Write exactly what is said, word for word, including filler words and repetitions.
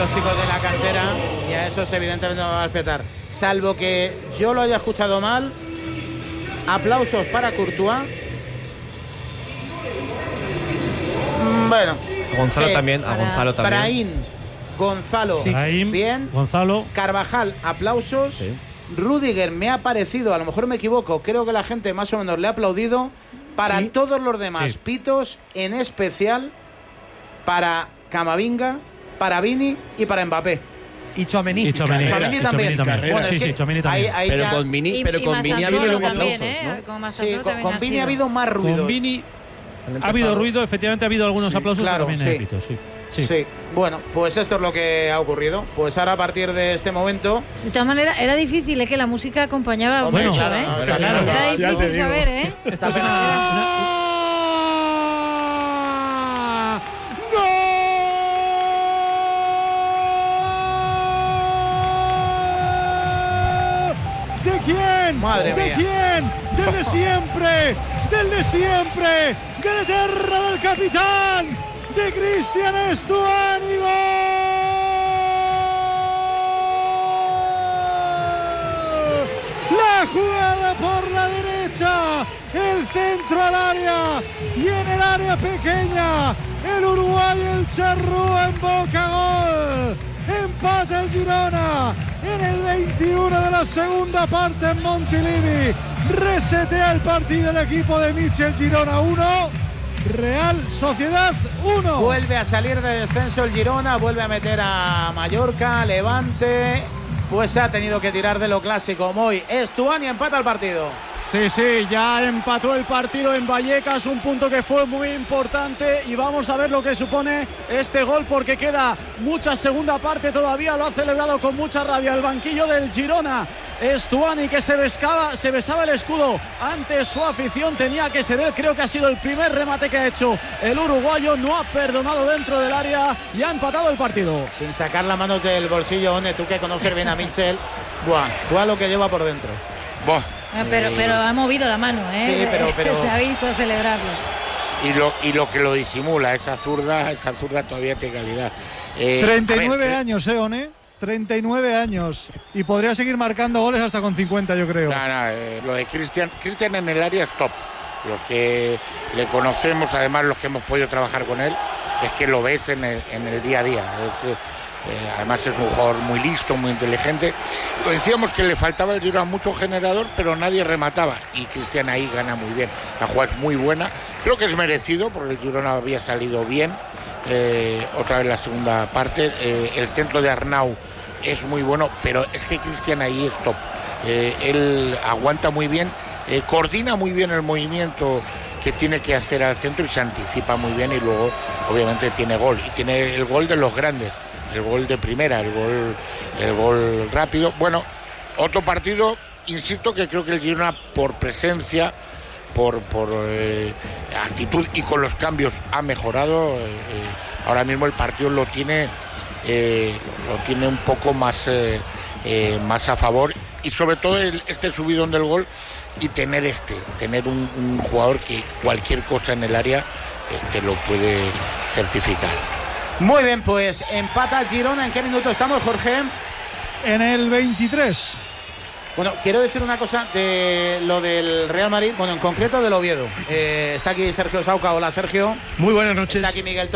los chicos de la cantera y a esos evidentemente no van a respetar. Salvo que yo lo haya escuchado mal, aplausos para Courtois. Bueno. A Gonzalo sí, también, a Gonzalo también. Brahim, Gonzalo, Sí. Brahim, bien. Gonzalo. Carvajal, aplausos. Sí. Rudiger me ha parecido, a lo mejor me equivoco, creo que la gente más o menos le ha aplaudido. Para Sí. todos los demás, Sí. pitos, en especial para Camavinga, para Vini y para Mbappé. Y Tchouaméni. Y Tchouaméni. Tchouaméni también. también. Bueno, sí, es sí, que Tchouaméni también. ahí- ahí Pero ya- con Vini, Y- pero y con Vini ha Mazzarri habido luego también, aplausos, ¿eh? ¿no? Con sí, Mazzarri con, también con ha Vini ha sido. habido más ruido. Con Vini Han ha habido empezado. ruido, efectivamente ha habido algunos Sí, aplausos, claro, pero también sí. hay pitos, sí. Sí. Sí. Bueno, pues esto es lo que ha ocurrido. Pues ahora a partir de este momento, De todas maneras, era difícil, es que la música acompañaba Hombre, mucho, claro, ¿eh? no, claro, Era claro, ya te difícil digo. saber, ¿eh? Esta es una- ¿De quién? Madre ¿De mía. quién? Del de siempre, del de siempre, del eterno del capitán, de Cristian Stuani. ¡Gol! La jugada por la derecha, el centro al área y en el área pequeña, el uruguayo, el Charrúa en Boca, gol. Empata el Girona en el veintiuno de la segunda parte en Montilivi. Resetea el partido el equipo de Michel. Girona uno, Real Sociedad uno. vuelve a salir de descenso el Girona, vuelve a meter a Mallorca, Levante. Pues ha tenido que tirar de lo clásico. Moy, Stuani empata el partido. Sí, sí, ya empató el partido en Vallecas, un punto que fue muy importante y vamos a ver lo que supone este gol porque queda mucha segunda parte todavía, lo ha celebrado con mucha rabia el banquillo del Girona. Stuani que se besaba, se besaba el escudo ante su afición, tenía que ser él, creo que ha sido el primer remate que ha hecho el uruguayo, no ha perdonado dentro del área y ha empatado el partido. Sin sacar las manos del bolsillo, One, tú que conoces bien a Michel, buah, buah lo que lleva por dentro. Buah. Ah, Pero, Eh, pero ha movido la mano, ¿eh? Sí, pero- pero- Se ha visto celebrarlo. y lo y lo que lo disimula, esa zurda, esa zurda todavía tiene calidad. Eh, treinta y nueve a ver, años, eh, One. treinta y nueve años. Y podría seguir marcando goles hasta con cincuenta, yo creo. No, no, eh, lo de Cristian, Cristian en el área es top. Los que le conocemos, además los que hemos podido trabajar con él, es que lo ves en el, en el día a día. Es, eh, eh, además es un jugador muy listo, muy inteligente. Lo decíamos que le faltaba el Girona mucho generador, pero nadie remataba. Y Cristian ahí gana muy bien. La jugada es muy buena. Creo que es merecido, porque el Girona había salido bien. Eh, otra vez la segunda parte. Eh, el centro de Arnau es muy bueno, pero es que Cristian ahí es top. Eh, él aguanta muy bien, eh, coordina muy bien el movimiento que tiene que hacer al centro y se anticipa muy bien y luego obviamente tiene gol. Y tiene el gol de los grandes, el gol de primera, el gol, el gol rápido. Bueno, otro partido, insisto que creo que el Girona por presencia, por, por eh, actitud y con los cambios ha mejorado. Eh, eh, ahora mismo el partido lo tiene, eh, lo tiene un poco más, eh, eh, más a favor y sobre todo el, este subidón del gol y tener este, tener un, un jugador que cualquier cosa en el área te, te lo puede certificar. Muy bien, pues empata Girona. ¿En qué minuto estamos, Jorge? En el veintitrés. Bueno, quiero decir una cosa de lo del Real Madrid, bueno, en concreto del Oviedo. Eh, está aquí Sergio Sauca. Hola, Sergio. Muy buenas noches. Está aquí Miguel